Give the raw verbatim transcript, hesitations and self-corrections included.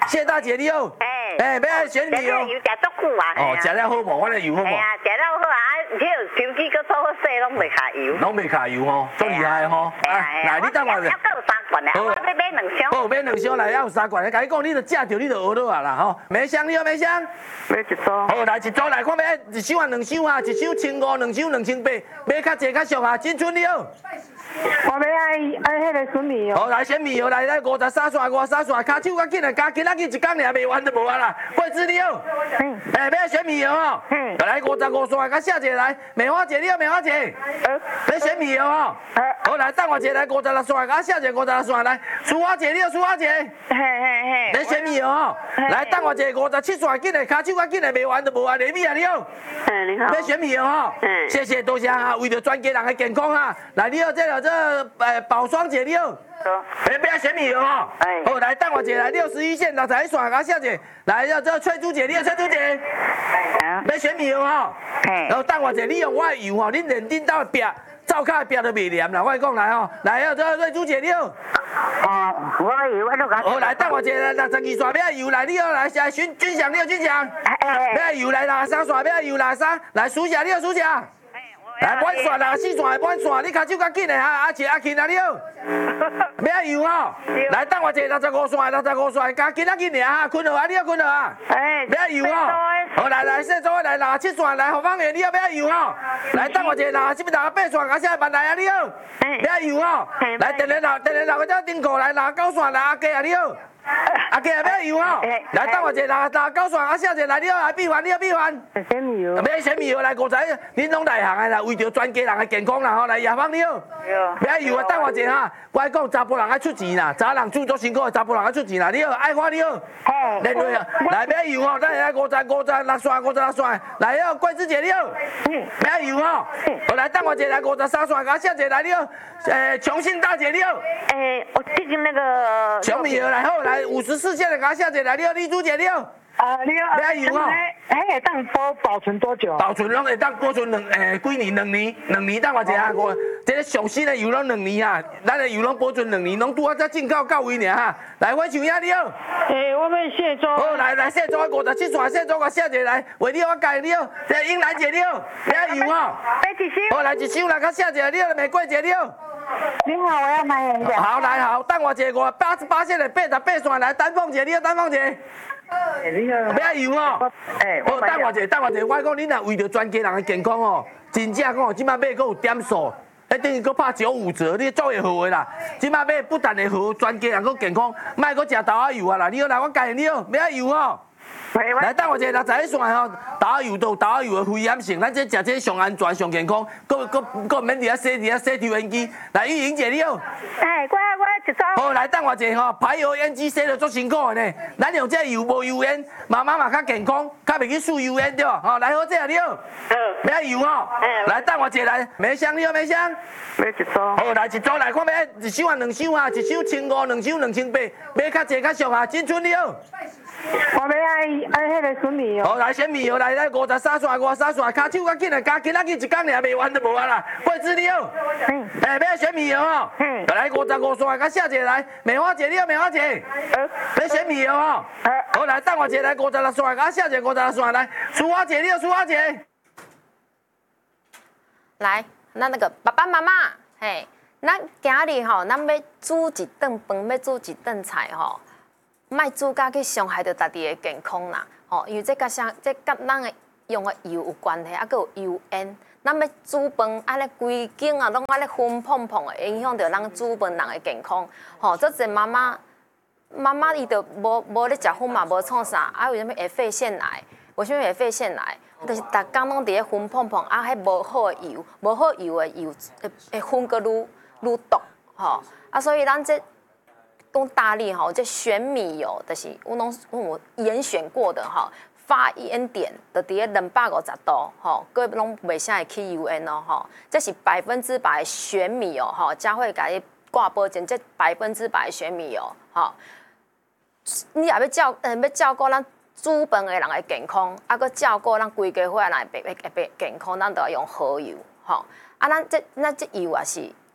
谢大姐你好。哎，哎，要爱选米哦。 油食足久啊。 哦，食了好无？我的油好无？ 哎呀，食了好啊，这手机搁做好势，拢袂卡油。 拢袂卡油吼，足厉害吼。啊，来，你等我。 还搁有三罐呢，我要买两箱。 好，买两箱来，还有三罐。甲你讲，你著食着，你著学落啊啦吼。梅香，你好梅香。 买一组。 好，来一组来，看买一箱啊，两箱啊，一箱千五，两箱两千八，买较济较俗啊。金春你好。 我要爱爱迄个笋米哦。 好，来选米哦，来来五十三线，五十三线，骹手较紧啊，加今仔日一工尔卖完就无啊啦。桂枝你好。嗯。哎，要选米哦。嗯。来五十五线，甲写者来，梅花姐你好，梅花姐。呃。要选米哦。好，来等我一下，来五十六线，甲写者五十六线来，苏花姐你好，苏花姐。 嘿嘿嘿。 要选米哦。来等我一下，五十七线，紧的，骹手较紧的卖完就无啊，李米啊你好。 嗯，你好。 要选米哦。嗯。谢谢，多谢哈，为着全家人的健康哈，来你好，这个这呃宝霜姐你好。好。要不要选米哦？哎。好，来等我一下，来六十一线六十一线，甲写者，来要这翠珠姐你好，翠珠姐。哎。要选米哦。嘿。然后等我一下，你用我的油吼，恁认真到壁。灶骹壁都袂黏啦，我讲来吼，来哦，这瑞珠姐你好。 哦，我油我都讲。 好，来等我一下，六十二线要油来，你好来，来军军翔你好，军翔。哎哎。要油来六十三线，要油六十三，来苏霞你好，苏霞。来满线六十四线的满线，你骹手较紧的哈，阿姐阿琴啊你好。要油哦。来等我一下，六十五线，六十五线，加今仔日尔哈，坤豪啊你好，坤豪啊。哎。要油哦。好，来来，说做来六十七线，来何方元你好，要油哦。来等我一下，六十七、六十八线，阿些万来啊你好。要油哦。来，电联六，电联六个只丁库来六十九线，来阿家啊你好。阿家要油哦。来等我一下，六六十九线，阿些者来你好，来闭环你好闭环。 选米油。 要选米油来五十，恁拢内行的啦，为着全家人的健康啦吼，来亚芳你好。要油啊，等我一下哈，我讲查甫人爱出钱啦，查人做足辛苦的查甫人爱出钱啦，你好，爱花你好。好。来来要油哦，等下来五十五十六线，五十六线，来哦，桂枝姐你好。嗯。要油哦。好来等我一下，来五十三线，甲写者来你好，诶，重庆大姐你好。 诶，我最近那个。 小米油来好，来五十四线的甲写者来你好，丽珠姐你好。 啊，你好。 要油哦。 迄个当保保存多久？ 保存拢会当保存两诶几年，两年，两年当我一下我，这个上新的油拢两年啊，咱的油拢保存两年，拢拄啊才进口到位尔哈。来，火树鸭你好。 诶，我要卸妆。 好，来来卸妆，五十七线卸妆个写者来，为你好，我介你好，这英兰姐你好，要油哦。 买一箱。 好，来一箱来，甲写者你好，玫瑰姐你好。 你好，我要买两个。 好，来好，等我一下，我八十八线的八十八线来，丹凤姐你好，丹凤姐。 你好。 要油哦。哎，好，等我一下，等我一下，我讲恁若为着全家人的健康哦，真正讲哦，即摆买阁有点数，迄等于阁拍九五折，你做会好的啦。即摆买不但会好，全家人阁健康，莫阁食豆仔油啊啦。你好，来我介绍你好，要油哦。来，等我一下，六十一线吼，豆仔油都有豆仔油的危险性，咱这食这上安全、上健康，阁阁阁免伫遐洗伫遐洗抽烟机。来，玉莹姐你好。 哎，我我一组。 好，来等我一下吼，排油烟机洗了足辛苦的呢。咱用这油无油烟，妈妈嘛较健康，较袂去输油烟对吧？吼，来好这你好。嗯。要油哦。嗯。来等我一下来，梅香你好，梅香。 买一组。 好，来一组来，看买一箱啊，两箱啊，一箱千五，两箱两千八，买较济较俗啊。金春你好。 我要爱爱迄个笋米哦。 好，来选米哦，来来五十三线，五十三线，骹手较紧的，加今仔日一工尔卖完就无啊啦。桂枝你好。嗯。哎，要选米哦。嗯。来五十五线，甲写者来，梅花姐你好，梅花姐。呃。要选米哦。好，来等我一下，来五十六线，甲写者五十六线来，苏花姐你好，苏花姐。 来，咱那个爸爸妈妈，嘿，咱今日吼，咱要煮一顿饭，要煮一顿菜吼。莫煮甲去伤害到家己的健康啦，吼，因为这甲啥，这甲咱的用的油有关系，啊，佮有油烟。咱要煮饭，安尼规间啊，拢安尼熏碰碰的，影响到咱煮饭人的健康。吼，这些妈妈，妈妈伊就无无咧食饭嘛，无创啥，啊，为什么会肺腺癌？为什么会肺腺癌？就是逐工拢伫咧熏碰碰，啊，迄无好的油，无好油的油会会熏个愈愈毒，吼，啊，所以咱这。讲大力哈，这选米油就是我拢我严选过的哈，发烟点的伫咧两百五十度哈，各拢袂啥会起油烟哦哈，这是百分之百选米油哈，佳慧甲你挂保证，这百分之百选米油哈。你也要照呃要照顾咱煮饭的人的健康，啊，佮照顾咱规家伙人的健健健康，咱都要用好油哈。啊，咱这咱这油也是